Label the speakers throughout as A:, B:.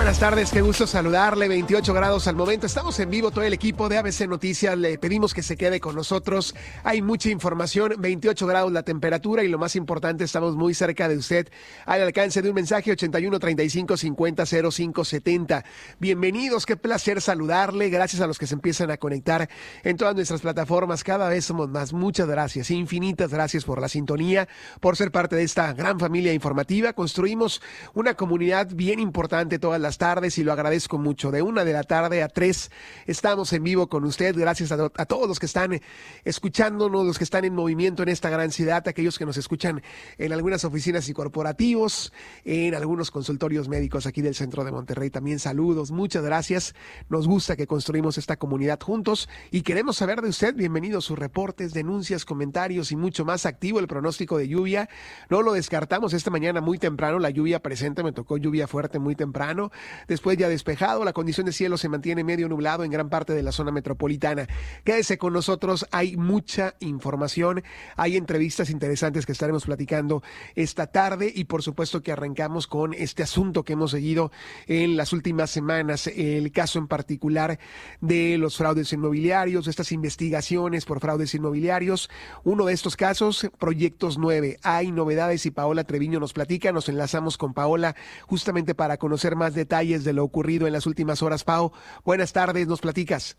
A: buenas tardes, qué gusto saludarle, 28 grados al momento, estamos en vivo, todo el equipo de ABC Noticias, le pedimos que se quede con nosotros, hay mucha información, 28 grados la temperatura y lo más importante, estamos muy cerca de usted, al alcance de un mensaje 81 35 50 05 70. Bienvenidos, qué placer saludarle, gracias a los que se empiezan a conectar en todas nuestras plataformas, cada vez somos más, muchas gracias, infinitas gracias por la sintonía, por ser parte de esta gran familia informativa, construimos una comunidad bien importante todas las tardes y lo agradezco mucho. De 1 de la tarde a 3 estamos en vivo con usted. Gracias a todos los que están escuchándonos, los que están en movimiento en esta gran ciudad, aquellos que nos escuchan en algunas oficinas y corporativos, en algunos consultorios médicos aquí del centro de Monterrey. También saludos, muchas gracias. Nos gusta que construimos esta comunidad juntos y queremos saber de usted. Bienvenidos sus reportes, denuncias, comentarios y mucho más. Activo el pronóstico de lluvia. No lo descartamos esta mañana muy temprano. La lluvia presente, me tocó lluvia fuerte muy temprano. Después ya despejado, la condición de cielo se mantiene medio nublado en gran parte de la zona metropolitana. Quédese con nosotros, hay mucha información, hay entrevistas interesantes que estaremos platicando esta tarde y por supuesto que arrancamos con este asunto que hemos seguido en las últimas semanas, el caso en particular de los fraudes inmobiliarios, estas investigaciones por fraudes inmobiliarios. Uno de estos casos, Proyectos 9. Hay novedades y Paola Treviño nos platica, nos enlazamos con Paola justamente para conocer más detalles de lo ocurrido en las últimas horas. Pao, buenas tardes, nos platicas.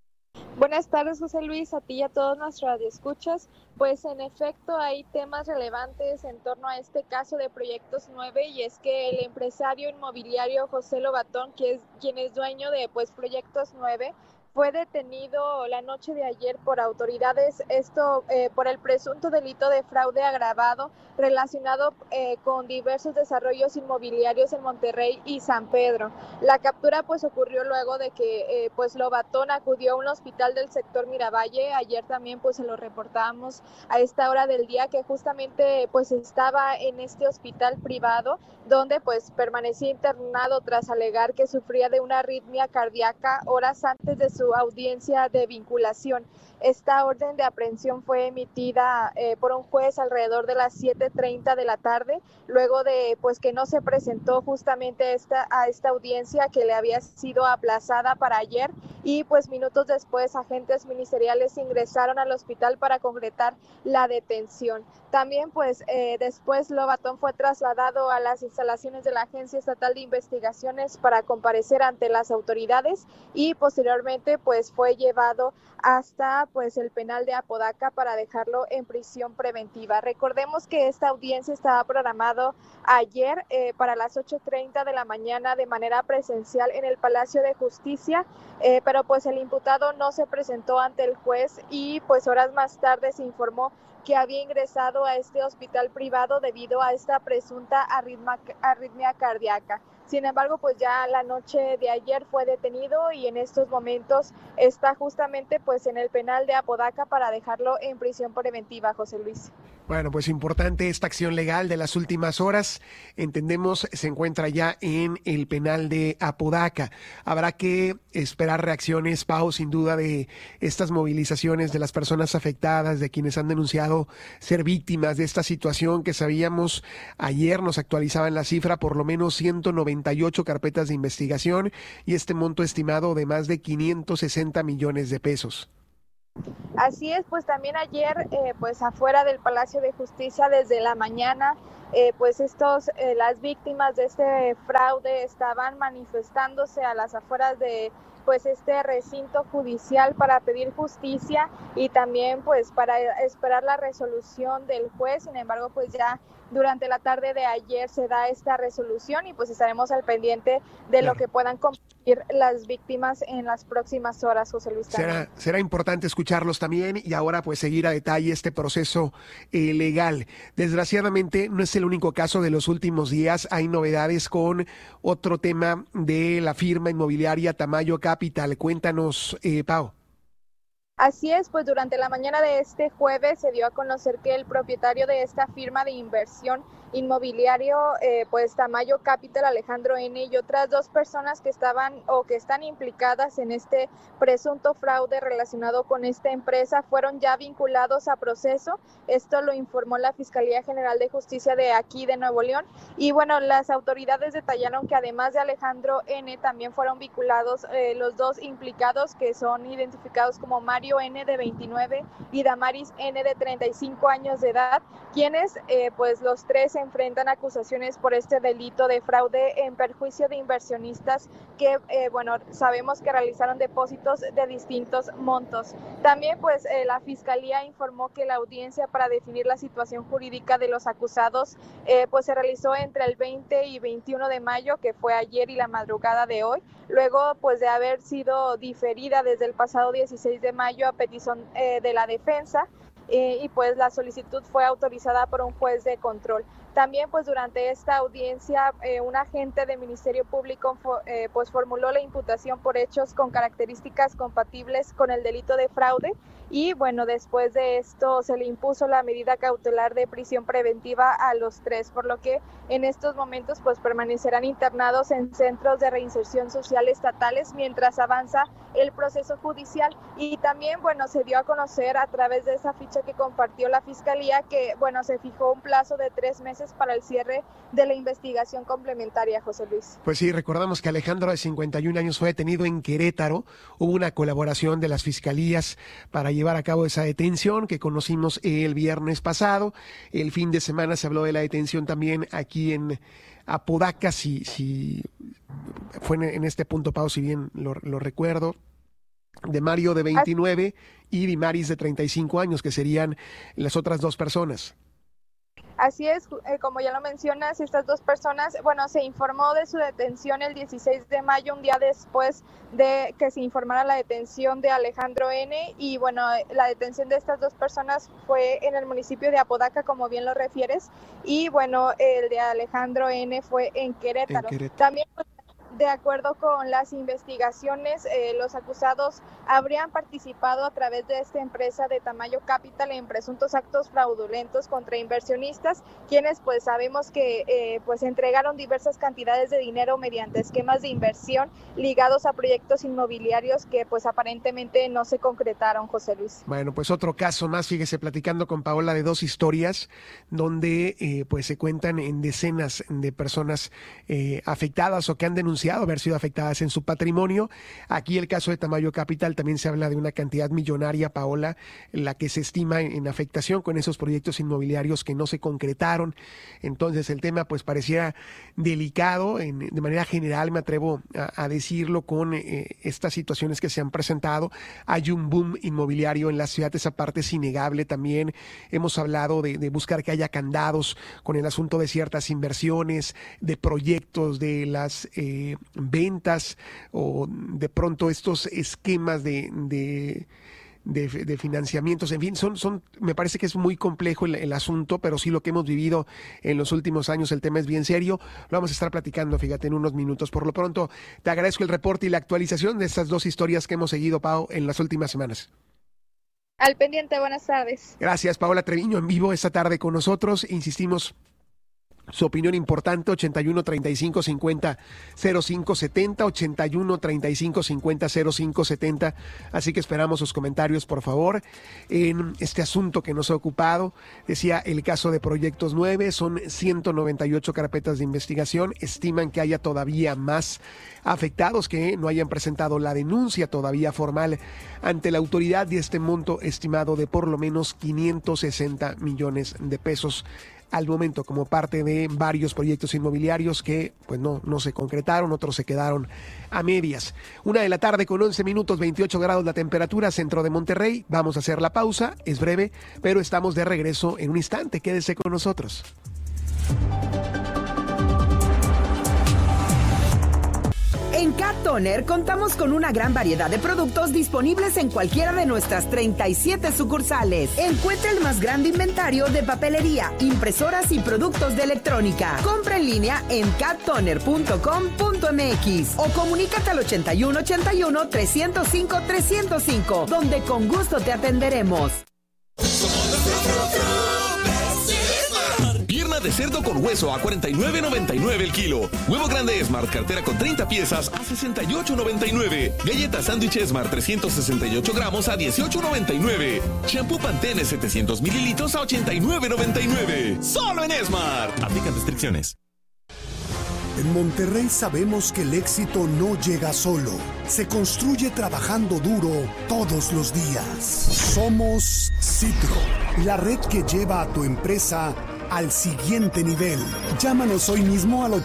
B: Buenas tardes, José Luis, a ti y a todos nuestros radioescuchas. Pues en efecto hay temas relevantes en torno a este caso de Proyectos 9 y es que el empresario inmobiliario José Lobatón, quien es dueño de Proyectos 9, fue detenido la noche de ayer por autoridades, por el presunto delito de fraude agravado relacionado con diversos desarrollos inmobiliarios en Monterrey y San Pedro. La captura ocurrió luego de que Lobatón acudió a un hospital del sector Miravalle. Ayer también se lo reportábamos a esta hora del día que justamente estaba en este hospital privado donde permanecía internado tras alegar que sufría de una arritmia cardíaca horas antes de su audiencia de vinculación. Esta orden de aprehensión fue emitida por un juez alrededor de las 7:30 de la tarde, luego de que no se presentó justamente a esta audiencia que le había sido aplazada para ayer y minutos después agentes ministeriales ingresaron al hospital para concretar la detención. También después Lobatón fue trasladado a las instalaciones de la Agencia Estatal de Investigaciones para comparecer ante las autoridades y posteriormente fue llevado hasta el penal de Apodaca para dejarlo en prisión preventiva. Recordemos que esta audiencia estaba programado ayer para las 8:30 de la mañana de manera presencial en el Palacio de Justicia, pero el imputado no se presentó ante el juez y horas más tarde se informó que había ingresado a este hospital privado debido a esta presunta arritmia cardíaca. Sin embargo, ya la noche de ayer fue detenido y en estos momentos está justamente en el penal de Apodaca para dejarlo en prisión preventiva, José Luis.
A: Bueno, importante esta acción legal de las últimas horas. Entendemos, se encuentra ya en el penal de Apodaca. Habrá que esperar reacciones, Pau, sin duda, de estas movilizaciones de las personas afectadas, de quienes han denunciado ser víctimas de esta situación que sabíamos ayer, nos actualizaban la cifra, por lo menos 198 carpetas de investigación y este monto estimado de más de 560 millones de pesos.
B: Así es, también ayer, afuera del Palacio de Justicia desde la mañana, las víctimas de este fraude estaban manifestándose a las afueras de este recinto judicial para pedir justicia y también para esperar la resolución del juez. Sin embargo, ya durante la tarde de ayer se da esta resolución y estaremos al pendiente de lo que puedan compartir las víctimas en las próximas horas, José Luis.
A: Será importante escucharlos también y ahora seguir a detalle este proceso legal. Desgraciadamente no es el único caso de los últimos días, hay novedades con otro tema de la firma inmobiliaria Tamayo Capital. Cuéntanos, Pau.
B: Así es, durante la mañana de este jueves se dio a conocer que el propietario de esta firma de inversión inmobiliario pues Tamayo Capital, Alejandro N. y otras 2 personas que estaban o que están implicadas en este presunto fraude relacionado con esta empresa fueron ya vinculados a proceso. Esto lo informó la Fiscalía General de Justicia de aquí de Nuevo León. Y bueno, las autoridades detallaron que además de Alejandro N. también fueron vinculados los 2 implicados, que son identificados como Mario N. de 29 y Damaris N. de 35 años de edad, quienes pues los 3 enfrentan acusaciones por este delito de fraude en perjuicio de inversionistas que bueno, sabemos que realizaron depósitos de distintos montos. También pues la Fiscalía informó que la audiencia para definir la situación jurídica de los acusados pues se realizó entre el 20 y 21 de mayo, que fue ayer y la madrugada de hoy, luego pues de haber sido diferida desde el pasado 16 de mayo a petición de la defensa. Y pues la solicitud fue autorizada por un juez de control. También pues durante esta audiencia un agente del Ministerio Público pues formuló la imputación por hechos con características compatibles con el delito de fraude y bueno, después de esto se le impuso la medida cautelar de prisión preventiva a los 3, por lo que en estos momentos pues permanecerán internados en centros de reinserción social estatales mientras avanza el proceso judicial. Y también bueno, se dio a conocer a través de esa ficha que compartió la Fiscalía que bueno, se fijó un plazo de 3 meses para el cierre de la investigación complementaria, José Luis.
A: Pues sí, recordamos que Alejandro, de 51 años, fue detenido en Querétaro. Hubo una colaboración de las fiscalías para llevar a cabo esa detención que conocimos el viernes pasado. El fin de semana se habló de la detención también aquí en Apodaca, si fue en este punto, Pau, si bien lo recuerdo, de Mario, de 29, y Dimaris, de 35 años, que serían las otras 2 personas.
B: Así es, como ya lo mencionas, estas 2 personas, bueno, se informó de su detención el 16 de mayo, un día después de que se informara la detención de Alejandro N. Y bueno, la detención de estas 2 personas fue en el municipio de Apodaca, como bien lo refieres, y bueno, el de Alejandro N. fue en Querétaro. También pues, de acuerdo con las investigaciones, los acusados habrían participado a través de esta empresa de Tamayo Capital en presuntos actos fraudulentos contra inversionistas, quienes pues sabemos que pues entregaron diversas cantidades de dinero mediante esquemas de inversión ligados a proyectos inmobiliarios que pues aparentemente no se concretaron, José Luis.
A: Bueno, pues otro caso más, fíjese, platicando con Paola de 2 historias donde pues se cuentan en decenas de personas afectadas o que han denunciado haber sido afectadas en su patrimonio. Aquí el caso de Tamayo Capital también se habla de una cantidad millonaria, Paola, la que se estima en afectación con esos proyectos inmobiliarios que no se concretaron. Entonces el tema pues pareciera delicado de manera general, me atrevo a decirlo, con estas situaciones que se han presentado. Hay un boom inmobiliario en la ciudad, esa parte es innegable. También hemos hablado de buscar que haya candados con el asunto de ciertas inversiones, de proyectos, de las ventas o de pronto estos esquemas de financiamientos, en fin, me parece que es muy complejo el asunto, pero sí lo que hemos vivido en los últimos años, el tema es bien serio. Lo vamos a estar platicando, fíjate, en unos minutos. Por lo pronto, te agradezco el reporte y la actualización de estas 2 historias que hemos seguido, Pau, en las últimas semanas.
B: Al pendiente, buenas tardes.
A: Gracias, Paola Treviño, en vivo esta tarde con nosotros. Insistimos, su opinión importante, 81 35 50 05 70, 81 35 50 05 70. Así que esperamos sus comentarios, por favor, en este asunto que nos ha ocupado. Decía, el caso de Proyectos 9, son 198 carpetas de investigación. Estiman que haya todavía más afectados que no hayan presentado la denuncia todavía formal ante la autoridad, de este monto estimado de por lo menos 560 millones de pesos al momento, como parte de varios proyectos inmobiliarios que pues no se concretaron, otros se quedaron a medias. 1:00 p.m. con 11 minutos, 28 grados la temperatura, centro de Monterrey. Vamos a hacer la pausa, es breve, pero estamos de regreso en un instante. Quédese con nosotros.
C: En Cat Toner contamos con una gran variedad de productos disponibles en cualquiera de nuestras 37 sucursales. Encuentra el más grande inventario de papelería, impresoras y productos de electrónica. Compra en línea en cattoner.com.mx o comunícate al 8181 305 305, donde con gusto te atenderemos.
D: de cerdo con hueso a $49.99 el kilo. Huevo grande Smart cartera con 30 piezas a $68.99. Galletas sándwich Smart 368 gramos a $18.99. Shampoo Pantene 700 mililitros a $89.99. ¡Solo en Smart! Aplican restricciones.
E: En Monterrey sabemos que el éxito no llega solo. Se construye trabajando duro todos los días. Somos Citro, la red que lleva a tu empresa al siguiente nivel. Llámanos hoy mismo al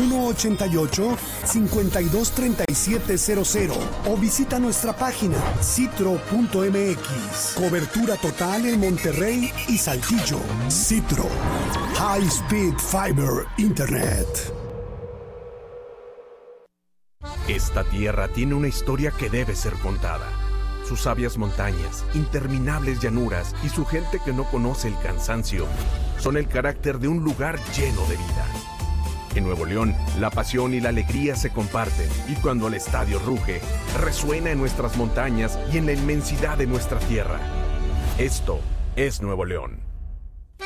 E: 8188-523700 o visita nuestra página citro.mx. Cobertura total en Monterrey y Saltillo. Citro. High Speed Fiber Internet.
F: Esta tierra tiene una historia que debe ser contada. Sus sabias montañas, interminables llanuras y su gente que no conoce el cansancio son el carácter de un lugar lleno de vida. En Nuevo León, la pasión y la alegría se comparten y cuando el estadio ruge, resuena en nuestras montañas y en la inmensidad de nuestra tierra. Esto es Nuevo León.